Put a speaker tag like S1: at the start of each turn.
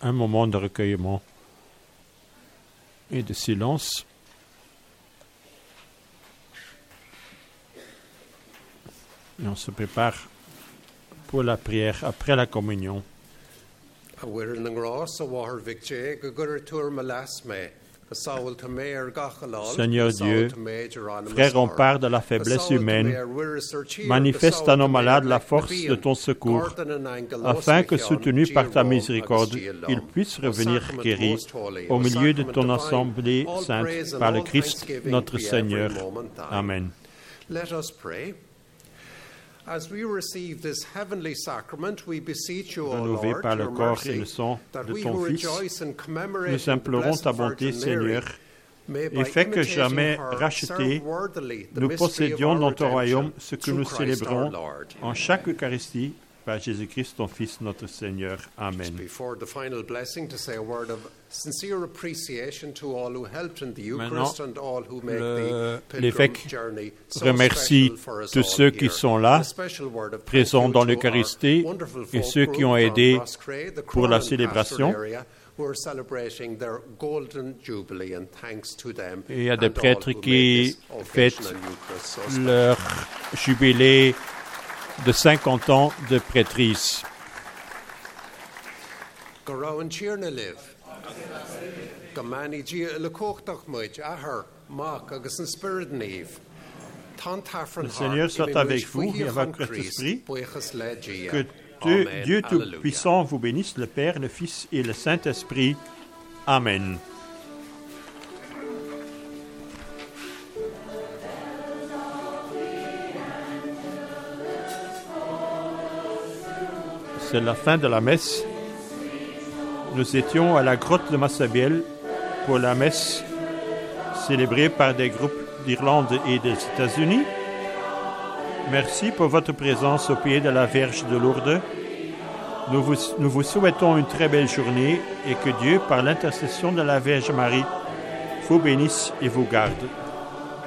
S1: un moment de recueillement et de silence. Et on se prépare pour la prière après la communion. Seigneur Dieu, frère, on part de la faiblesse humaine. Manifeste à nos malades la force de ton secours, afin que, soutenus par ta miséricorde, ils puissent revenir guéris au milieu de ton assemblée sainte par le Christ notre Seigneur. Amen. Renouvelés par le corps et le sang de ton Fils, nous implorons ta bonté, Seigneur, et fais que jamais rachetés, nous possédions dans ton royaume ce que nous célébrons en chaque Eucharistie par Jésus-Christ, ton Fils, notre Seigneur. Amen. Maintenant, l'évêque remercie tous ceux qui sont là, présents dans l'Eucharistie, et ceux qui ont aidé pour la célébration. Et il y a des prêtres qui fêtent leur jubilé de 50 ans de prêtrise. Le Seigneur soit avec vous et avec votre esprit. Que Dieu Tout-Puissant vous bénisse, le Père, le Fils et le Saint-Esprit. Amen. C'est la fin de la messe. Nous étions à la grotte de Massabielle pour la messe célébrée par des groupes d'Irlande et des États-Unis. Merci pour votre présence au pied de la Vierge de Lourdes. Nous vous souhaitons une très belle journée et que Dieu, par l'intercession de la Vierge Marie, vous bénisse et vous garde.